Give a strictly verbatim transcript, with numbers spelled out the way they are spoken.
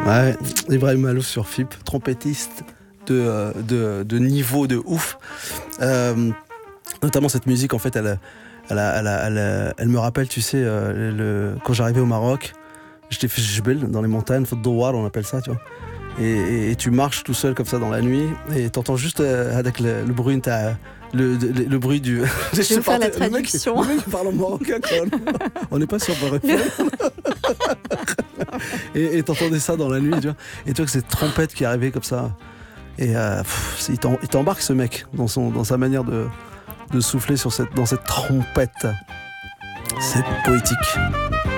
Ouais, Ibrahim Malouf sur F I P, trompettiste de, euh, de, de niveau de ouf. Euh, notamment cette musique, en fait, elle, elle, elle, elle, elle, elle me rappelle, tu sais, euh, le, quand j'arrivais au Maroc, j'étais fait jbel dans les montagnes, faut Douar, on appelle ça, tu vois. Et, et, et tu marches tout seul comme ça dans la nuit et t'entends juste euh, avec le, le bruit t'as, le, le, le bruit du. Je vais vous faire la traduction. Le mec, le mec parle en marocain quand même. On n'est pas sur Beurre F M. et, et t'entendais ça dans la nuit, tu vois. Et tu vois que cette trompette qui arrivait comme ça. Et euh, pff, il, t'en, il t'embarque ce mec dans, son, dans sa manière de, de souffler sur cette, dans cette trompette. C'est poétique.